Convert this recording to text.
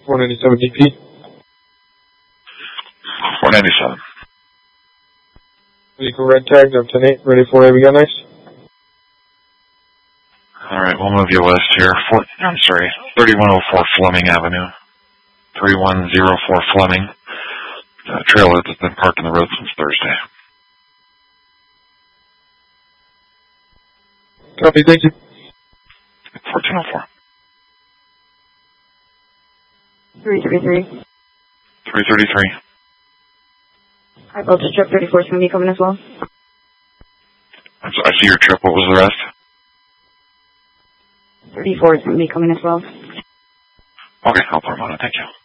497 DP. 497. Vehicle red tagged up to 8, ready for whatever you got next. Alright, we'll move you west here. 3104 Fleming Avenue. 3104 Fleming. Trailer that's been parked on the road since Thursday. Copy, thank you. 1404. 333. 333. High voltage truck 34 is going to be coming as well. I see your trip. What was the rest? 34 is going to be coming as well. Okay, I'll put him on it. Thank you.